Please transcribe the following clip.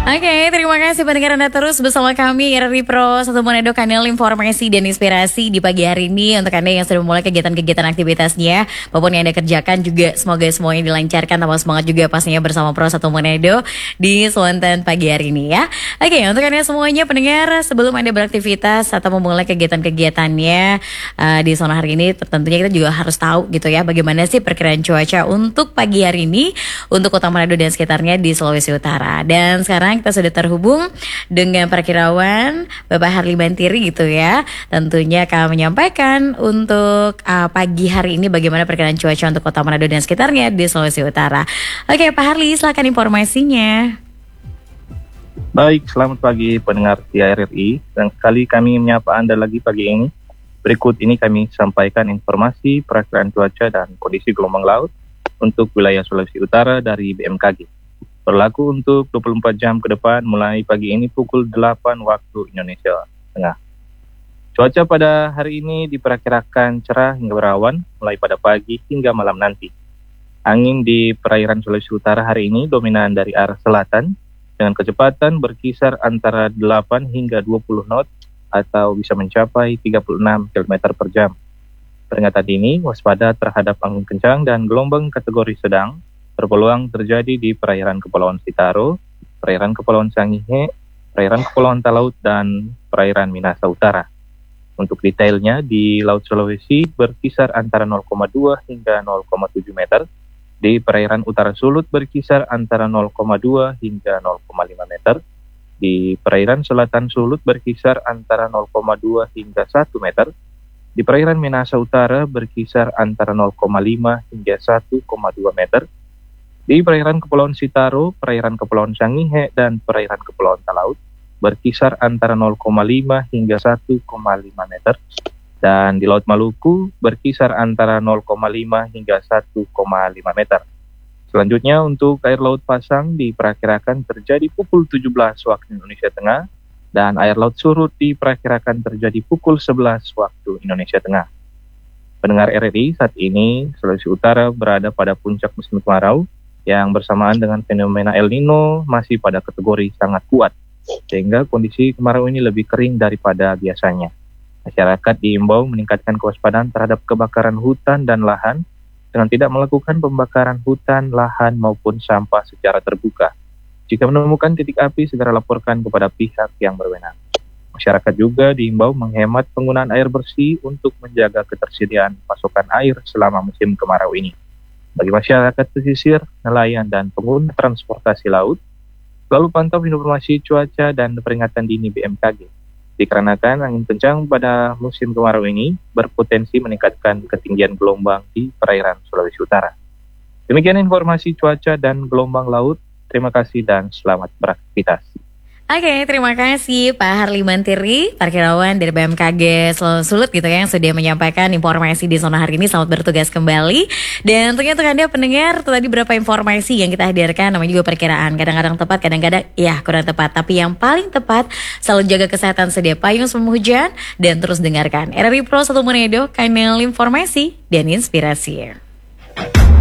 Oke, terima kasih pendengar Anda terus bersama kami RRI Pro 1 Manado, kanal informasi dan inspirasi di pagi hari ini. Untuk Anda yang sudah memulai kegiatan-kegiatan aktivitasnya, apapun yang Anda kerjakan juga semoga semuanya dilancarkan. Tambah semangat juga pastinya bersama Pro 1 Manado di Selatan pagi hari ini ya. Oke, untuk Anda semuanya pendengar, sebelum Anda beraktivitas atau memulai kegiatan-kegiatannya di zona hari ini, tentunya kita juga harus tahu gitu ya, bagaimana sih perkiraan cuaca untuk pagi hari ini untuk Kota Manado dan sekitarnya di Sulawesi Utara. Dan sekarang kita sudah terhubung dengan Perkirawan Bapak Harli Mantiri gitu ya. Tentunya akan menyampaikan untuk pagi hari ini bagaimana perkiraan cuaca untuk Kota Manado dan sekitarnya di Sulawesi Utara. Oke Pak Harli, silakan informasinya. Baik, selamat pagi pendengar RRI. Dan kali kami menyapa Anda lagi pagi ini. Berikut ini kami sampaikan informasi perakiraan cuaca dan kondisi gelombang laut untuk wilayah Sulawesi Utara dari BMKG. Berlaku untuk 24 jam ke depan mulai pagi ini pukul 8 waktu Indonesia Tengah. Cuaca pada hari ini diperkirakan cerah hingga berawan mulai pada pagi hingga malam nanti. Angin di perairan Sulawesi Utara hari ini dominan dari arah selatan dengan kecepatan berkisar antara 8 hingga 20 knot atau bisa mencapai 36 km per jam. Peringatan dini waspada terhadap angin kencang dan gelombang kategori sedang berpeluang terjadi di perairan Kepulauan Sitaro, perairan Kepulauan Sangihe, perairan Kepulauan Talaut, dan perairan Minahasa Utara. Untuk detailnya, di Laut Sulawesi berkisar antara 0,2 hingga 0,7 meter, di perairan Utara Sulut berkisar antara 0,2 hingga 0,5 meter, di perairan Selatan Sulut berkisar antara 0,2 hingga 1 meter, di perairan Minahasa Utara berkisar antara 0,5 hingga 1,2 meter, di perairan Kepulauan Sitaro, perairan Kepulauan Sangihe, dan perairan Kepulauan Talaut berkisar antara 0,5 hingga 1,5 meter. Dan di Laut Maluku berkisar antara 0,5 hingga 1,5 meter. Selanjutnya untuk air laut pasang diperkirakan terjadi pukul 17 waktu Indonesia Tengah, dan air laut surut diperkirakan terjadi pukul 11 waktu Indonesia Tengah. Pendengar RRI, saat ini Sulawesi Utara berada pada puncak musim kemarau yang bersamaan dengan fenomena El Nino masih pada kategori sangat kuat, sehingga kondisi kemarau ini lebih kering daripada biasanya. Masyarakat diimbau meningkatkan kewaspadaan terhadap kebakaran hutan dan lahan dengan tidak melakukan pembakaran hutan, lahan, maupun sampah secara terbuka. Jika menemukan titik api, segera laporkan kepada pihak yang berwenang. Masyarakat juga diimbau menghemat penggunaan air bersih untuk menjaga ketersediaan pasokan air selama musim kemarau ini. Bagi masyarakat pesisir, nelayan, dan pengguna transportasi laut, selalu pantau informasi cuaca dan peringatan dini BMKG. Dikarenakan angin kencang pada musim kemarau ini berpotensi meningkatkan ketinggian gelombang di perairan Sulawesi Utara. Demikian informasi cuaca dan gelombang laut. Terima kasih dan selamat beraktivitas. Oke, terima kasih Pak Harli Mantiri, Perkirawan dari BMKG Sulut gitu ya, yang sudah menyampaikan informasi di zona hari ini. Selamat bertugas kembali. Dan tentunya untuk Anda pendengar, tadi berapa informasi yang kita hadirkan, namanya juga perkiraan. Kadang-kadang tepat, kadang-kadang ya kurang tepat. Tapi yang paling tepat, selalu jaga kesehatan, sedia payung sebelum hujan, dan terus dengarkan RRI Pro 1 Manado, kanal informasi dan inspirasi.